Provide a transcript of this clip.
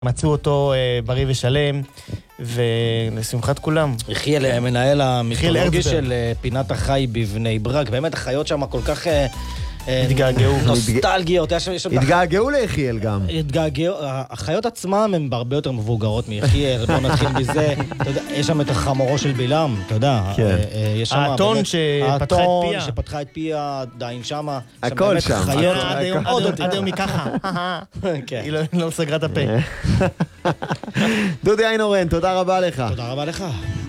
מצאו אותו בריא ושלם, ולשמחת כולם. יחיאל, מנהל המיתולוגי של פינת החי בבני ברק, באמת החיות שם כל כך התגעגעו. נוסטלגיות. התגעגעו ליחיאל גם. התגעגעו, החיות עצמם הן הרבה יותר מבוגרות מיחיאל, בואו נתחיל בזה. יש שם את החמורו של בילם, אתה יודע. האתון שפתחה את פיה, עדיין שם. הכל שם. עד היום היא ככה. היא לא סגרה את הפה. דודי איינורן, תודה רבה לך. תודה רבה לך.